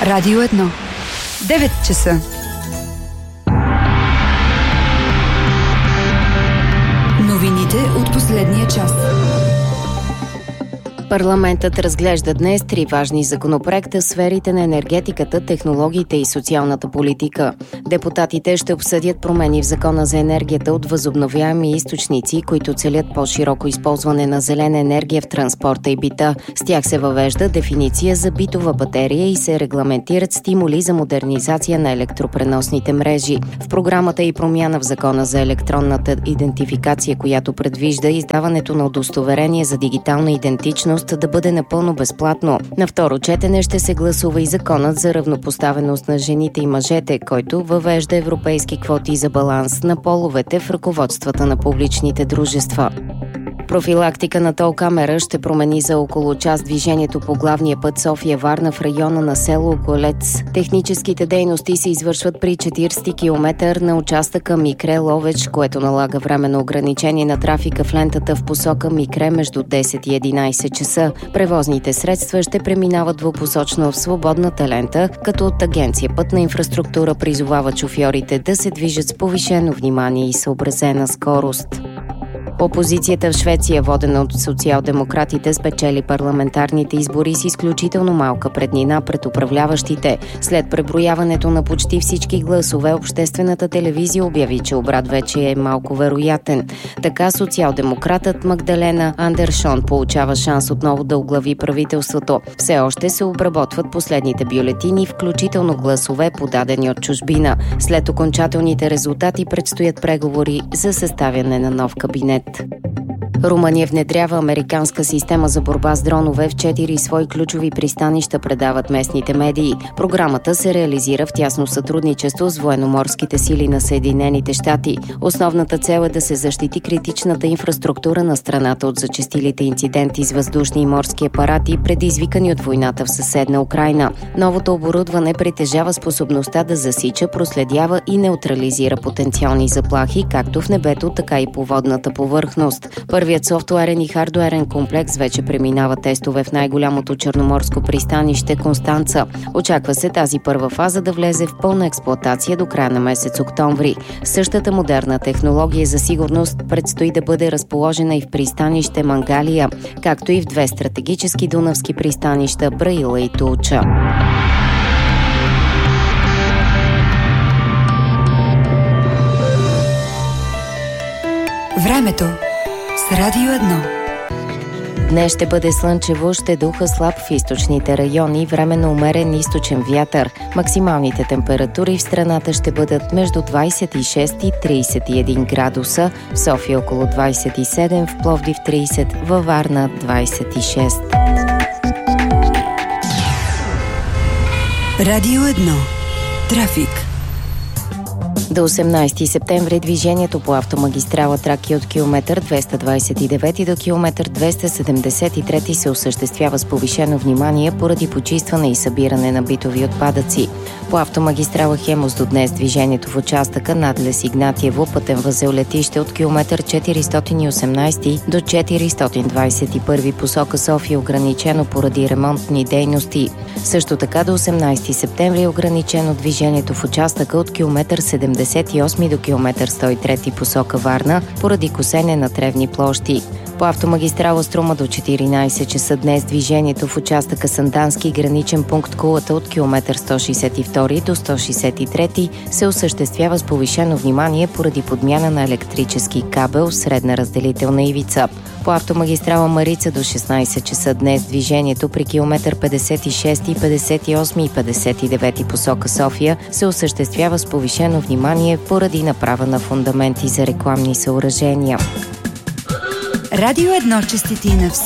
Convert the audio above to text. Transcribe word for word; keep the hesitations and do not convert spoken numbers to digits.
Радио едно. девет часа. Новините от последния час. Парламентът разглежда днес три важни законопроекта в сферите на енергетиката, технологиите и социалната политика. Депутатите ще обсъдят промени в Закона за енергията от възобновяеми източници, които целят по-широко използване на зелена енергия в транспорта и бита. С тях се въвежда дефиниция за битова батерия и се регламентират стимули за модернизация на електропреносните мрежи. В програмата и промяна в Закона за електронната идентификация, която предвижда издаването на удостоверение за дигитална идентичност да бъде напълно безплатно. На второ четене ще се гласува и Законът за равнопоставеност на жените и мъжете, който въвежда европейски квоти за баланс на половете в ръководствата на публичните дружества. Профилактика на тол камера ще промени за около час движението по главния път София-Варна в района на село Голец. Техническите дейности се извършват при четиридесети километър на участъка Микре-Ловеч, което налага временно ограничение на трафика в лентата в посока Микре между десет и единайсет часа. Превозните средства ще преминават двупосочно в свободната лента, като от Агенция Пътна инфраструктура призовава шофьорите да се движат с повишено внимание и съобразена скорост. Опозицията в Швеция, водена от социал-демократите, спечели парламентарните избори с изключително малка преднина пред управляващите. След преброяването на почти всички гласове, обществената телевизия обяви, че обрат вече е малко вероятен. Така социал-демократът Магдалена Андершон получава шанс отново да оглави правителството. Все още се обработват последните бюлетини, включително гласове, подадени от чужбина. След окончателните резултати предстоят преговори за съставяне на нов кабинет. Румъния внедрява американска система за борба с дронове в четири свои ключови пристанища, предават местните медии. Програмата се реализира в тясно сътрудничество с военноморските сили на Съединените щати. Основната цел е да се защити критичната инфраструктура на страната от зачестилите инциденти с въздушни и морски апарати, предизвикани от войната в съседна Украйна. Новото оборудване притежава способността да засича, проследява и неутрализира потенциални заплахи, както в небето, така и по водната повърхност. Първият софтуерен и хардуерен комплекс вече преминава тестове в най-голямото черноморско пристанище Констанца. Очаква се тази първа фаза да влезе в пълна експлоатация до края на месец октомври. Същата модерна технология за сигурност предстои да бъде разположена и в пристанище Мангалия, както и в две стратегически дунавски пристанища Браила и Тулча. Времето с Радио едно. Днес ще бъде слънчево, ще духа слаб в източните райони, временно умерен източен вятър. Максималните температури в страната ще бъдат между двайсет и шест и трийсет и един градуса, в София около двайсет и седем, в Пловдив трийсет, във Варна двайсет и шест. Радио едно. Трафик. До осемнайсети септември движението по автомагистрала Тракия от километър двеста двайсет и девети до километър двеста седемдесет и трети се осъществява с повишено внимание поради почистване и събиране на битови отпадъци. По автомагистрала Хемус до днес движението в участъка Надлез Игнатиево, пътен възел Летище от километър четиристотин и осемнайсети до четиристотин двайсет и първи посока София ограничено поради ремонтни дейности. Също така до осемнайсети септември е ограничено движението в участъка от километър седемдесет и осми до километър сто и трети посока Варна поради косене на тревни площи. По автомагистрала Струма до четиринайсет часа днес движението в участъка Сандански граничен пункт Кулата от километър сто шейсет и втори до сто шейсет и трети се осъществява с повишено внимание поради подмяна на електрически кабел в средна разделителна ивица. По автомагистрала Марица до шестнайсет часа днес движението при километър петдесет и шести, петдесет и осми и петдесет и девети посока София се осъществява с повишено внимание поради направа на фундаменти за рекламни съоръжения. Радио едно честити на